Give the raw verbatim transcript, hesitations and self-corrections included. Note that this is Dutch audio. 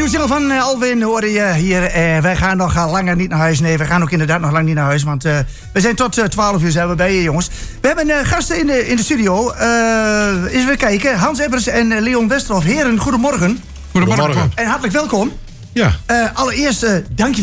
nieuwe single van uh, Alwin hoorde je hier. Uh, wij gaan nog uh, langer niet naar huis. Nee, we gaan ook inderdaad nog lang niet naar huis. Want uh, we zijn tot uh, twaalf uur zijn we bij je, jongens. We hebben uh, gasten in de, in de studio. Uh, eens even kijken. Hans Ebbers en uh, Leon Westerhof. Heren, goedemorgen. Goedemorgen. En hartelijk welkom. Ja. Uh, allereerst, uh, dank je